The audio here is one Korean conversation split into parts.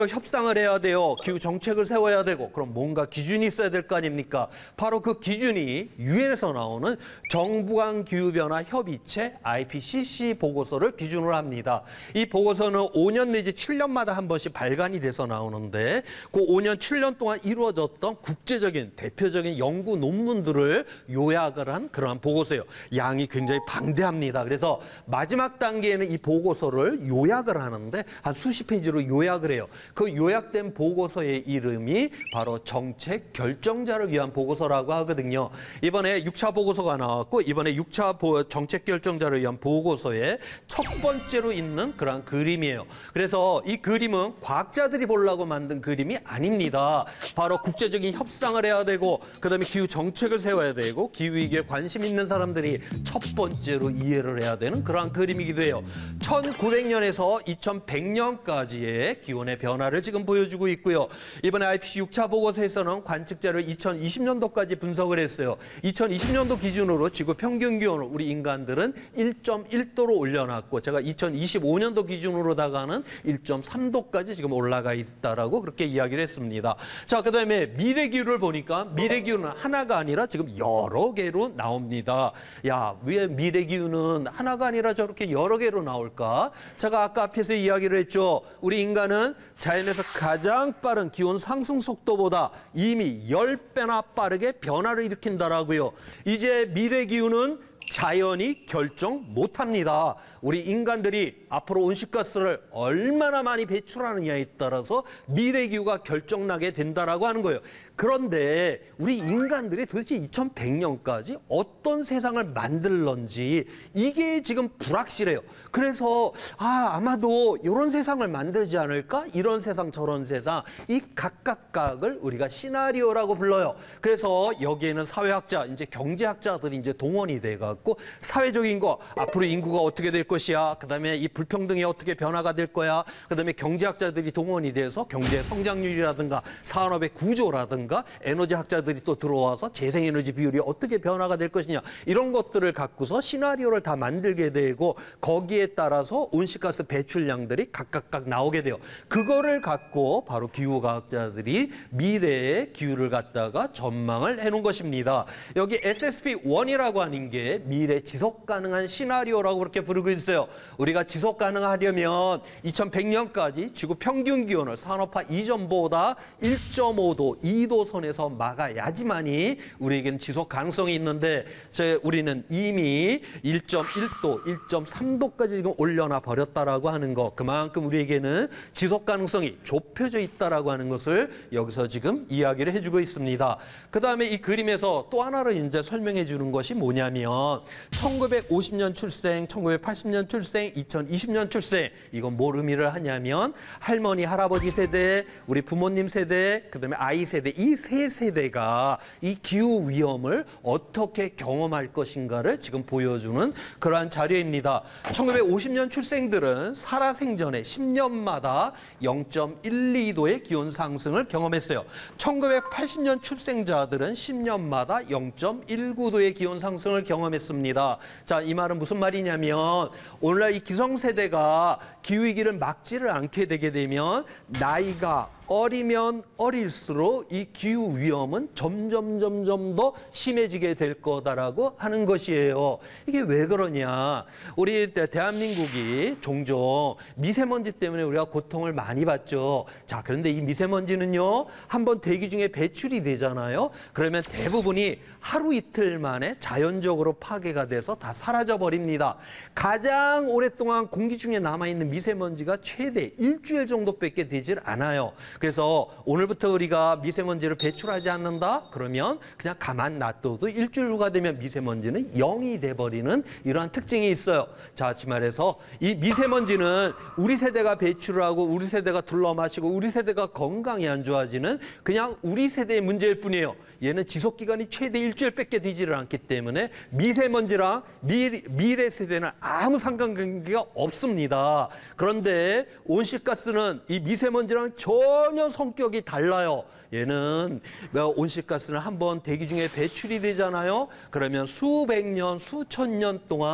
협상을 해야 돼요. 기후 정책을 세워야 되고 그럼 뭔가 기준이 있어야 될 거 아닙니까? 바로 그 기준이 유엔에서 나오는 정부 간 기후변화 협의체 IPCC 보고서를 기준으로 합니다. 이 보고서는 5년 내지 7년마다 한 번씩 발간이 돼서 나오는데 그 5년, 7년 동안 이루어졌던 국제적인 대표적인 연구 논문들을 요약을 한 그러한 보고서예요. 양이 굉장히 방대합니다. 그래서 마지막 단계에는 이 보고서를 요약을 하는데 한 수십 페이지로 요약을 해요. 그 요약된 보고서의 이름이 바로 정책 결정자를 위한 보고서라고 하거든요. 이번에 6차 보고서가 나왔고 이번에 6차 정책 결정자를 위한 보고서의 첫 번째로 있는 그런 그림이에요. 그래서 이 그림은 과학자들이 보려고 만든 그림이 아닙니다. 바로 국제적인 협상을 해야 되고 그다음에 기후 정책을 세워야 되고 기후위기에 관심 있는 사람들이 첫 번째로 이해를 해야 되는 그러한 그림이기도 해요. 1900년에서 2100년까지의 기온의 변화를 지금 보여주고 있고요. 이번에 IPCC 6차 보고서에서는 관측자를 2020년도까지 분석을 했어요. 2020년도 기준으로 지구 평균 기온을 우리 인간들은 1.1도로 올려놨고 제가 2025년도 기준으로다가는 1.3도까지 지금 올라가 있다라고 그렇게 이야기를 했습니다. 자, 그다음에 미래 기후를 보니까 미래 기후는 하나가 아니라 지금 여러 개로 나옵니다. 야, 왜 미래 기후는 하나가 아니라 저렇게 여러 개로 나올까? 제가 아까 앞에서 이야기를 했죠. 우리 인간은 자연에서 가장 빠른 기온 상승 속도보다 이미 10배나 빠르게 변화를 일으킨다라고요. 이제 미래 기후는 자연이 결정 못합니다. 우리 인간들이 앞으로 온실가스를 얼마나 많이 배출하느냐에 따라서 미래 기후가 결정나게 된다라고 하는 거예요. 그런데 우리 인간들이 도대체 2100년까지 어떤 세상을 만들런지 이게 지금 불확실해요. 그래서 아마도 이런 세상을 만들지 않을까? 이런 세상 저런 세상 이 각각각을 우리가 시나리오라고 불러요. 그래서 여기에는 사회학자, 이제 경제학자들이 이제 동원이 돼 갖고 사회적인 거 앞으로 인구가 어떻게 될 것이야. 그다음에 이 불평등이 어떻게 변화가 될 거야. 그다음에 경제학자들이 동원이 돼서 경제 성장률이라든가 산업의 구조라든가 에너지 학자들이 또 들어와서 재생에너지 비율이 어떻게 변화가 될 것이냐 이런 것들을 갖고서 시나리오를 다 만들게 되고 거기에 따라서 온실가스 배출량들이 각각 나오게 돼요. 그거를 갖고 바로 기후과학자들이 미래의 기후를 갖다가 전망을 해놓은 것입니다. 여기 SSP1이라고 하는 게 미래 지속 가능한 시나리오라고 그렇게 부르고 있어요. 우리가 지속 가능하려면 2100년까지 지구 평균 기온을 산업화 이전보다 1.5도, 2도 선에서 막아야지만이 우리에게는 지속 가능성이 있는데 우리는 이미 1.1도, 1.3도까지 지금 올려놔 버렸다라고 하는 거. 그만큼 우리에게는 지속 가능성이 좁혀져 있다라고 하는 것을 여기서 지금 이야기를 해주고 있습니다. 그다음에 이 그림에서 또 하나를 이제 설명해 주는 것이 뭐냐면 1950년 출생, 1980년 출생, 2020년 출생 이건 뭘 의미를 하냐면 할머니, 할아버지 세대, 우리 부모님 세대, 그다음에 아이 세대 이 세 세대가 이 기후 위험을 어떻게 경험할 것인가를 지금 보여주는 그러한 자료입니다. 1950년 출생들은 살아생전에 10년마다 0.12도의 기온 상승을 경험했어요. 1980년 출생자들은 10년마다 0.19도의 기온 상승을 경험했습니다. 자, 이 말은 무슨 말이냐면 오늘날 이 기성세대가 기후위기를 막지를 않게 되게 되면 나이가 어리면 어릴수록 이 기후 위험은 점점 더 심해지게 될 거다라고 하는 것이에요. 이게 왜 그러냐? 우리 대한민국이 종종 미세먼지 때문에 우리가 고통을 많이 받죠. 자, 그런데 이 미세먼지는요, 한번 대기 중에 배출이 되잖아요. 그러면 대부분이 하루 이틀 만에 자연적으로 파괴가 돼서 다 사라져 버립니다. 가장 오랫동안 공기 중에 남아있는 미세먼지가 최대 일주일 정도밖에 되질 않아요. 그래서 오늘부터 우리가 미세먼지를 배출하지 않는다? 그러면 그냥 가만 놔둬도 일주일 후가 되면 미세먼지는 0이 돼버리는 이러한 특징이 있어요. 자, 다시 말해서 이 미세먼지는 우리 세대가 배출을 하고 우리 세대가 둘러 마시고 우리 세대가 건강이 안 좋아지는 그냥 우리 세대의 문제일 뿐이에요. 얘는 지속기간이 최대 일주일밖에 되지를 않기 때문에 미세먼지랑 미래 세대는 아무 상관관계가 없습니다. 그런데 온실가스는 이 미세먼지랑 전혀 성격이 달라요. 얘는 온실가스는 한번 대기 중에 배출이 되잖아요. 그러면 수백 년, 수천 년 동안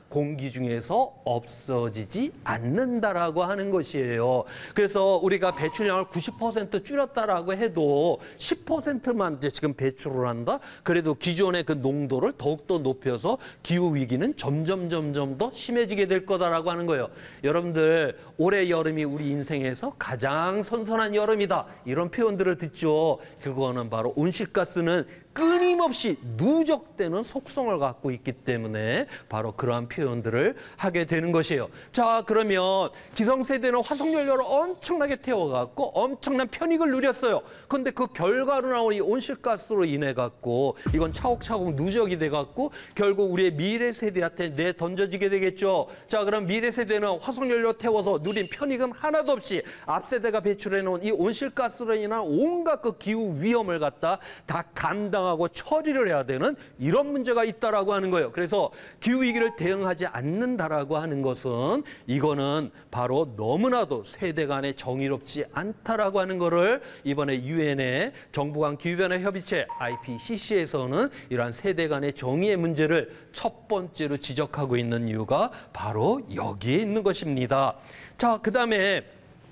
공기 중에서 없어지지 않는다라고 하는 것이에요. 그래서 우리가 배출량을 90% 줄였다라고 해도 10%만 이제 지금 배출을 한다. 그래도 기존의 그 농도를 더욱더 높여서 기후 위기는 점점 더 심해지게 될 거다라고 하는 거예요. 여러분들 올해 여름이 우리 인생에서 가장 선선한 여름이다. 이런 표현들을 듣죠. 그거는 바로 온실가스는 끊임없이 누적되는 속성을 갖고 있기 때문에 바로 그러한 표현들을 하게 되는 것이에요. 자, 그러면 기성세대는 화석연료를 엄청나게 태워갖고 엄청난 편익을 누렸어요. 그런데 그 결과로 나온 이 온실가스로 인해 갖고 이건 차곡차곡 누적이 돼 갖고 결국 우리의 미래 세대한테 내던져지게 되겠죠. 자, 그럼 미래 세대는 화석연료 태워서 누린 편익은 하나도 없이 앞세대가 배출해 놓은 이 온실가스로 인한 온갖 그 기후 위험을 갖다 다 감당하고 처리를 해야 되는 이런 문제가 있다라고 하는 거예요. 그래서 기후 위기를 대응하지 않는다라고 하는 것은 이거는 바로 너무나도 세대 간에 정의롭지 않다라고 하는 거를 이번에 유엔의 정부 간 기후 변화 협의체 IPCC에서는 이러한 세대 간의 정의의 문제를 첫 번째로 지적하고 있는 이유가 바로 여기에 있는 것입니다. 자, 그다음에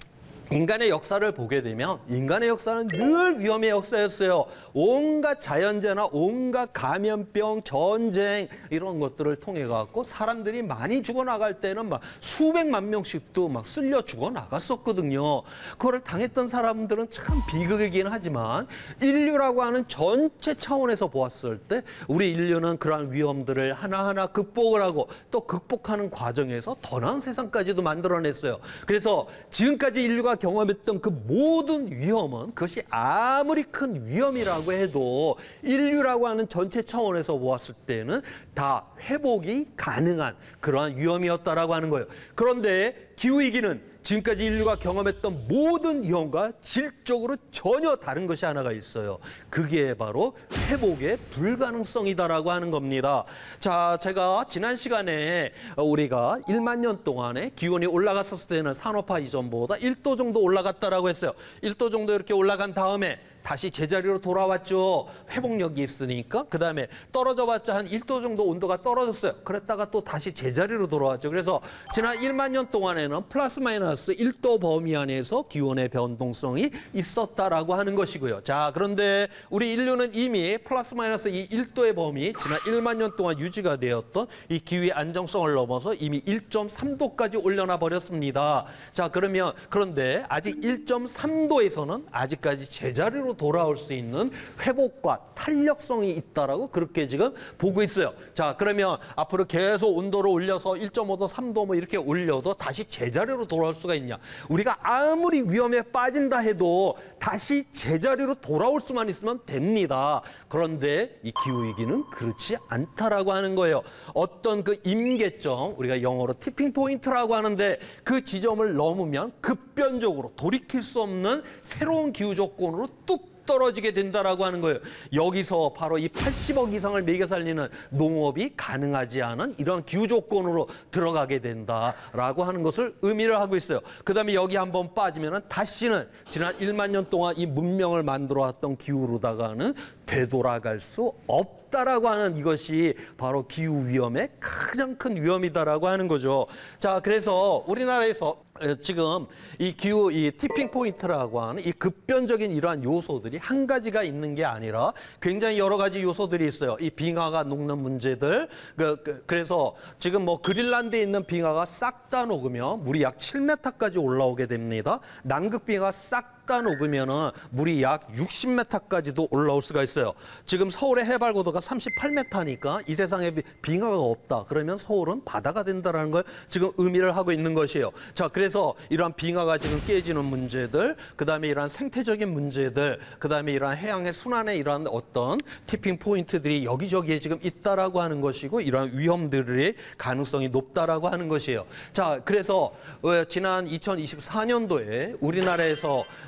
인간의 역사를 보게 되면 인간의 역사는 늘 위험의 역사였어요. 온갖 자연재해나 온갖 감염병, 전쟁 이런 것들을 통해 갖고 사람들이 많이 죽어나갈 때는 막 수백만 명씩도 막 쓸려 죽어나갔었거든요. 그거를 당했던 사람들은 참 비극이긴 하지만 인류라고 하는 전체 차원에서 보았을 때 우리 인류는 그러한 위험들을 하나하나 극복을 하고 또 극복하는 과정에서 더 나은 세상까지도 만들어냈어요. 그래서 지금까지 인류가 경험했던 그 모든 위험은 그것이 아무리 큰 위험이라고 해도 인류라고 하는 전체 차원에서 보았을 때는 다 회복이 가능한 그러한 위험이었다라고 하는 거예요. 그런데 기후위기는 지금까지 인류가 경험했던 모든 위험과 질적으로 전혀 다른 것이 하나가 있어요. 그게 바로 회복의 불가능성이다라고 하는 겁니다. 자, 제가 지난 시간에 우리가 1만 년 동안에 기온이 올라갔었을 때는 산업화 이전보다 1도 정도 올라갔다라고 했어요. 1도 정도 이렇게 올라간 다음에 다시 제자리로 돌아왔죠. 회복력이 있으니까. 그다음에 떨어져봤자 한 1도 정도 온도가 떨어졌어요. 그랬다가 또 다시 제자리로 돌아왔죠. 그래서 지난 1만 년 동안에는 플러스 마이너스 1도 범위 안에서 기온의 변동성이 있었다라고 하는 것이고요. 자, 그런데 우리 인류는 이미 플러스 마이너스 이 1도의 범위 지난 1만 년 동안 유지가 되었던 이 기후의 안정성을 넘어서 이미 1.3도까지 올려놔 버렸습니다. 자, 그런데 아직 1.3도에서는 아직까지 제자리로 돌아올 수 있는 회복과 탄력성이 있다라고 그렇게 지금 보고 있어요. 자, 그러면 앞으로 계속 온도를 올려서 1.5도, 3도 뭐 이렇게 올려도 다시 제자리로 돌아올 수가 있냐? 우리가 아무리 위험에 빠진다 해도 다시 제자리로 돌아올 수만 있으면 됩니다. 그런데 이 기후위기는 그렇지 않다라고 하는 거예요. 어떤 그 임계점, 우리가 영어로 티핑 포인트라고 하는데 그 지점을 넘으면 급변적으로 돌이킬 수 없는 새로운 기후 조건으로 뚝 떨어지게 된다라고 하는 거예요. 여기서 바로 이 80억 이상을 먹여 살리는 농업이 가능하지 않은 이런 기후 조건으로 들어가게 된다라고 하는 것을 의미를 하고 있어요. 그다음에 여기 한번 빠지면은 다시는 지난 1만 년 동안 이 문명을 만들어 왔던 기후로다가는 되돌아갈 수 없다라고 하는 이것이 바로 기후 위험의 가장 큰 위험이다라고 하는 거죠. 자, 그래서 우리나라에서 지금 이 기후 이 티핑 포인트라고 하는 이 급변적인 이러한 요소들이 한 가지가 있는 게 아니라 굉장히 여러 가지 요소들이 있어요. 이 빙하가 녹는 문제들. 그래서 지금 뭐 그린란드에 있는 빙하가 싹 다 녹으면 물이 약 7m까지 올라오게 됩니다. 남극 빙하가 싹 다 녹으면은 물이 약 60m까지도 올라올 수가 있어요. 지금 서울의 해발 고도가 38m니까 이 세상에 빙하가 없다. 그러면 서울은 바다가 된다라는 걸 지금 의미를 하고 있는 것이에요. 자, 그래서 이러한 빙하가 지금 깨지는 문제들, 그다음에 이러한 생태적인 문제들, 그다음에 이러한 해양의 순환에 이러한 어떤 티핑 포인트들이 여기저기에 지금 있다라고 하는 것이고 이러한 위험들의 가능성이 높다라고 하는 것이에요. 자, 그래서 지난 2024년도에 우리나라에서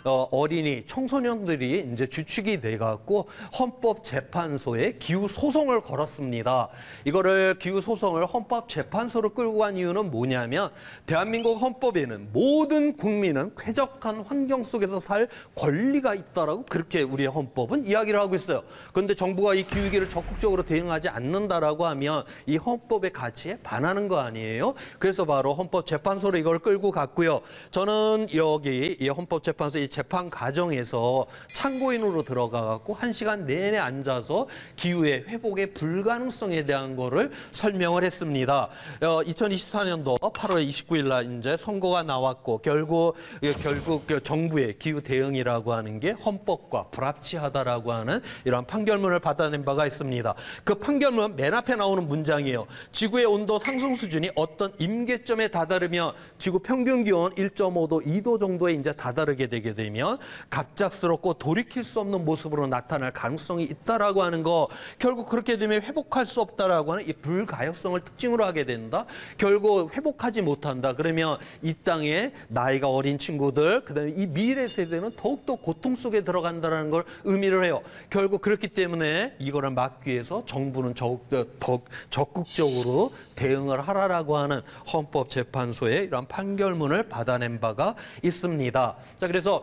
어린이, 청소년들이 이제 주축이 돼갖고 헌법재판소에 기후 소송을 걸었습니다. 이거를 기후 소송을 헌법재판소로 끌고 간 이유는 뭐냐면 대한민국 헌법에는 모든 국민은 쾌적한 환경 속에서 살 권리가 있다라고 그렇게 우리의 헌법은 이야기를 하고 있어요. 그런데 정부가 이 기후위기를 적극적으로 대응하지 않는다라고 하면 이 헌법의 가치에 반하는 거 아니에요? 그래서 바로 헌법재판소로 이걸 끌고 갔고요. 저는 여기 이 헌법재판소 이 재판 과정에서 참고인으로 들어가갖고 1시간 내내 앉아서 기후의 회복의 불가능성에 대한 거를 설명을 했습니다. 2024년도 8월 29일 날 이제 선고가 나왔고 결국 정부의 기후 대응이라고 하는 게 헌법과 불합치하다라고 하는 이러한 판결문을 받아낸 바가 있습니다. 그 판결문 맨 앞에 나오는 문장이에요. 지구의 온도 상승 수준이 어떤 임계점에 다다르며 지구 평균 기온 1.5도, 2도 정도에 이제 다다르게 되게 되면 갑작스럽고 돌이킬 수 없는 모습으로 나타날 가능성이 있다라고 하는 거, 결국 그렇게 되면 회복할 수 없다라고 하는 이 불가역성을 특징으로 하게 된다. 결국 회복하지 못한다. 그러면 이 땅에 나이가 어린 친구들, 그다음에 이 미래 세대는 더욱더 고통 속에 들어간다는 걸 의미를 해요. 결국 그렇기 때문에 이거를 막기 위해서 정부는 더 적극적으로 대응을 하라라고 하는 헌법재판소의 이런 판결문을 받아낸 바가 있습니다. 자, 그래서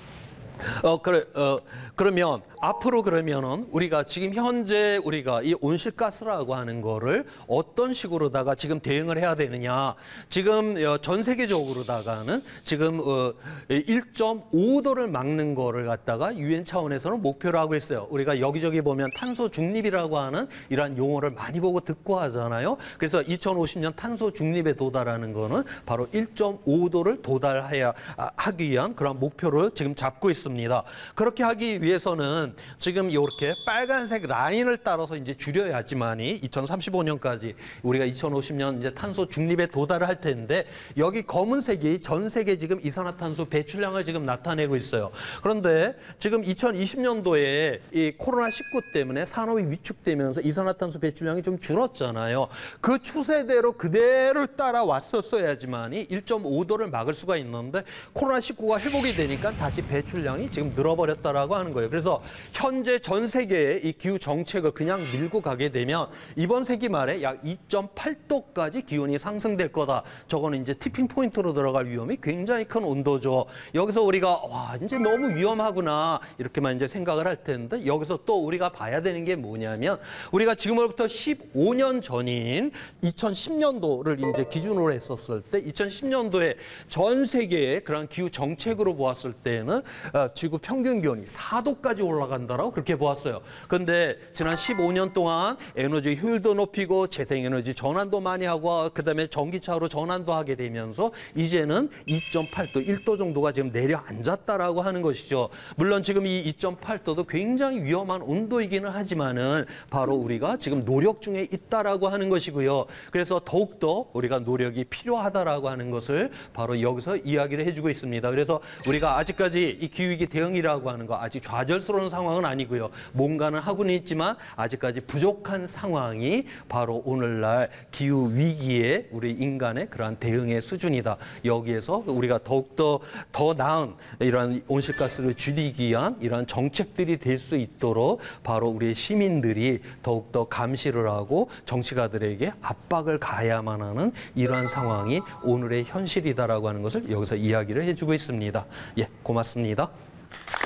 그러면 앞으로 그러면은 우리가 지금 현재 우리가 이 온실가스라고 하는 거를 어떤 식으로다가 지금 대응을 해야 되느냐. 지금 전 세계적으로다가는 지금 1.5도를 막는 거를 갖다가 유엔 차원에서는 목표로 하고 있어요. 우리가 여기저기 보면 탄소 중립이라고 하는 이러한 용어를 많이 보고 듣고 하잖아요. 그래서 2050년 탄소 중립에 도달하는 거는 바로 1.5도를 도달해야 하기 위한 그런 목표를 지금 잡고 있습니다. 그렇게 하기 위해서는 지금 이렇게 빨간색 라인을 따라서 이제 줄여야지만이 2035년까지 우리가 2050년 이제 탄소 중립에 도달을 할 텐데, 여기 검은색이 전 세계 지금 이산화탄소 배출량을 지금 나타내고 있어요. 그런데 지금 2020년도에 이 코로나19 때문에 산업이 위축되면서 이산화탄소 배출량이 좀 줄었잖아요. 그 추세대로 그대로 따라왔었어야지만이 1.5도를 막을 수가 있는데 코로나19가 회복이 되니까 다시 배출량이 지금 늘어버렸다라고 하는 거예요. 그래서 현재 전 세계의 이 기후 정책을 그냥 밀고 가게 되면 이번 세기 말에 약 2.8도까지 기온이 상승될 거다. 저거는 이제 티핑 포인트로 들어갈 위험이 굉장히 큰 온도죠. 여기서 우리가 와, 이제 너무 위험하구나 이렇게만 이제 생각을 할 텐데, 여기서 또 우리가 봐야 되는 게 뭐냐면 우리가 지금으로부터 15년 전인 2010년도를 이제 기준으로 했었을 때 2010년도에 전 세계의 그런 기후 정책으로 보았을 때는 지구 평균 기온이 4도까지 올라간다라고 그렇게 보았어요. 그런데 지난 15년 동안 에너지 효율도 높이고 재생에너지 전환도 많이 하고 그다음에 전기차로 전환도 하게 되면서 이제는 2.8도, 1도 정도가 지금 내려앉았다라고 하는 것이죠. 물론 지금 이 2.8도도 굉장히 위험한 온도이기는 하지만은 바로 우리가 지금 노력 중에 있다라고 하는 것이고요. 그래서 더욱더 우리가 노력이 필요하다라고 하는 것을 바로 여기서 이야기를 해주고 있습니다. 그래서 우리가 아직까지 이 기후위기 대응이라고 하는 거 아직 좌절스러운 상황은 아니고요. 뭔가는 하고는 있지만 아직까지 부족한 상황이 바로 오늘날 기후위기에 우리 인간의 그러한 대응의 수준이다. 여기에서 우리가 더욱더 더 나은 이러한 온실가스를 줄이기 위한 이러한 정책들이 될 수 있도록 바로 우리 시민들이 더욱더 감시를 하고 정치가들에게 압박을 가야만 하는 이러한 상황이 오늘의 현실이다라고 하는 것을 여기서 이야기를 해주고 있습니다. 예, 고맙습니다.